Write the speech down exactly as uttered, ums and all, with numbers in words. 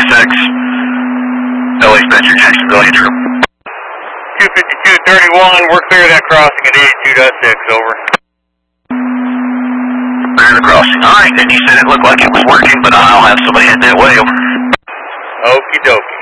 six. L A Spencer, Jacksonville, Andrew. two fifty-two thirty-one, we're clear of that crossing at eighty-two point six, over. Clear the crossing. Alright, and you said it looked like it was working, but I'll have somebody head that way, over. Okie dokie.